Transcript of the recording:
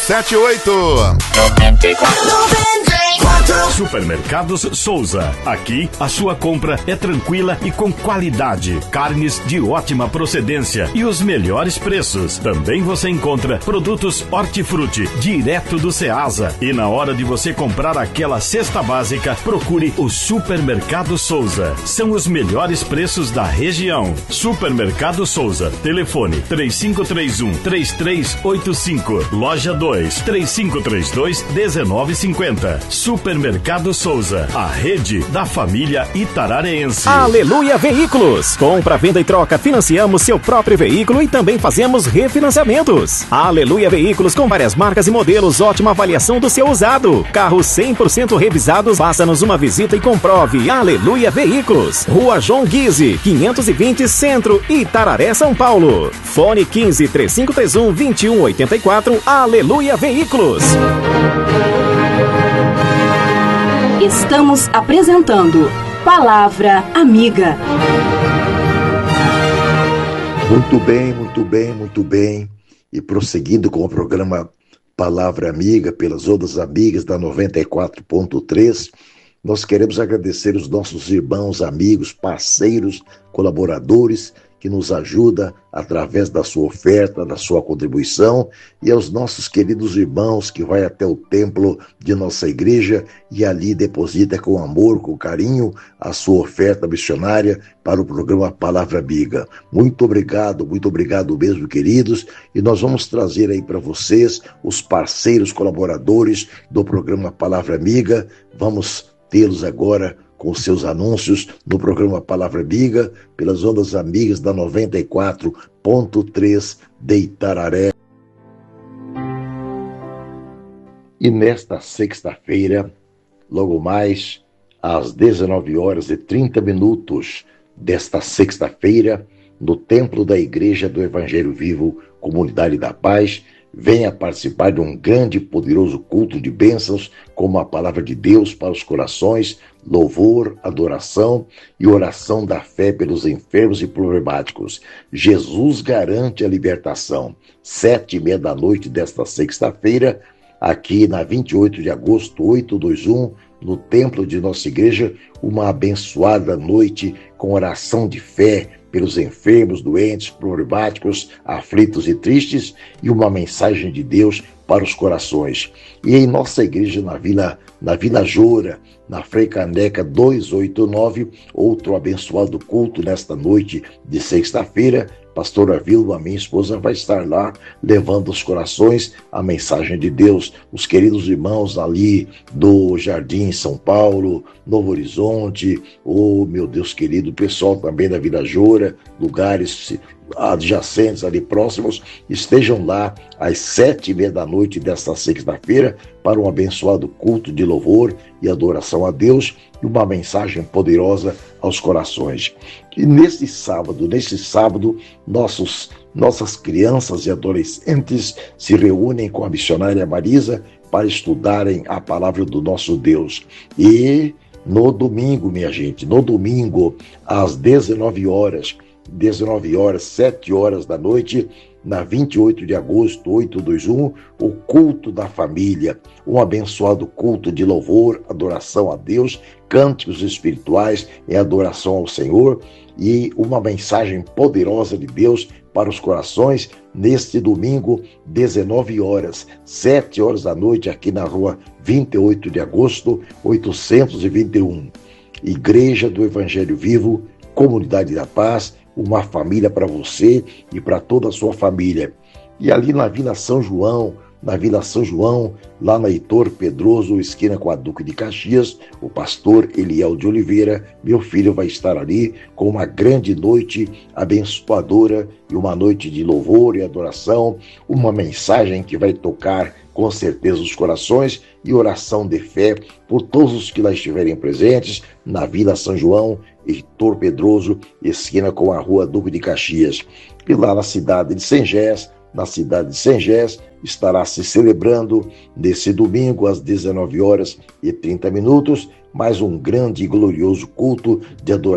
3278. Supermercados Souza. Aqui a sua compra é tranquila e com qualidade. Carnes de ótima procedência e os melhores preços. Também você encontra produtos hortifruti direto do Ceasa. E na hora de você comprar aquela cesta básica, procure o Supermercado Souza. São os melhores preços da região. Supermercado Souza. Telefone 3531-3385. Loja 2, 3532-1950. Supermercado Souza, a rede da família itararense. Aleluia Veículos. Compra, venda e troca. Financiamos seu próprio veículo e também fazemos refinanciamentos. Aleluia Veículos com várias marcas e modelos. Ótima avaliação do seu usado. Carros 100% revisados. Faça-nos uma visita e comprove. Aleluia Veículos. Rua João Guise, 520 Centro, Itararé, São Paulo. Fone 15-3531-2184. Aleluia Veículos. Estamos apresentando Palavra Amiga. Muito bem, muito bem, muito bem. E prosseguindo com o programa Palavra Amiga, pelas ondas amigas da 94.3, nós queremos agradecer os nossos irmãos, amigos, parceiros, colaboradores, que nos ajuda através da sua oferta, da sua contribuição, e aos nossos queridos irmãos que vai até o templo de nossa igreja e ali deposita com amor, com carinho, a sua oferta missionária para o programa Palavra Amiga. Muito obrigado mesmo, queridos, e nós vamos trazer aí para vocês os parceiros colaboradores do programa Palavra Amiga. Vamos tê-los agora com seus anúncios no programa Palavra Amiga, pelas ondas amigas da 94.3 de Itararé. E nesta sexta-feira, logo mais às 19h30 desta sexta-feira, no Templo da Igreja do Evangelho Vivo, Comunidade da Paz, venha participar de um grande e poderoso culto de bênçãos, como a palavra de Deus para os corações, louvor, adoração e oração da fé pelos enfermos e problemáticos. Jesus garante a libertação. 19h30 desta sexta-feira, aqui na 28 de agosto, 821, no templo de nossa igreja, uma abençoada noite com oração de fé pelos enfermos, doentes, problemáticos, aflitos e tristes, e uma mensagem de Deus para os corações. E em nossa igreja na Vila Joura, na Frei Caneca 289, outro abençoado culto nesta noite de sexta-feira. Pastora Vilma, minha esposa, vai estar lá levando aos corações a mensagem de Deus. Os queridos irmãos ali do Jardim São Paulo, Novo Horizonte, meu Deus querido, o pessoal também da Vila Joura, lugares adjacentes ali próximos, estejam lá às 19h30 desta sexta-feira para um abençoado culto de louvor e adoração a Deus e uma mensagem poderosa aos corações. E nesse sábado, nossas crianças e adolescentes se reúnem com a missionária Marisa para estudarem a palavra do nosso Deus. E no domingo, minha gente, às 19h, 7h da noite, na 28 de agosto, 821, o culto da família, um abençoado culto de louvor, adoração a Deus, cânticos espirituais e adoração ao Senhor, e uma mensagem poderosa de Deus para os corações, neste domingo, 19h, 7h da noite, aqui na rua 28 de agosto, 821. Igreja do Evangelho Vivo, Comunidade da Paz, uma família para você e para toda a sua família. E ali na Vila São João, lá na Heitor Pedroso, esquina com a Duque de Caxias, o pastor Eliel de Oliveira, meu filho, vai estar ali com uma grande noite abençoadora e uma noite de louvor e adoração, uma mensagem que vai tocar com certeza os corações e oração de fé por todos os que lá estiverem presentes na Vila São João, Heitor Pedroso, esquina com a rua Duque de Caxias. E lá na cidade de Sengés, estará se celebrando nesse domingo às 19h30 mais um grande e glorioso culto de adoração